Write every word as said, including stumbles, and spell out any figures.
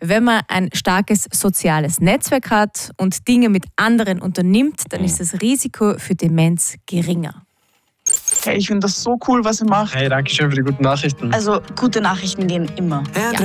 Wenn man ein starkes soziales Netzwerk hat und Dinge mit anderen unternimmt, dann ist das Risiko für Demenz geringer. Hey, ich finde das so cool, was ihr macht. Hey, danke schön für die guten Nachrichten. Also, gute Nachrichten gehen immer. Ja.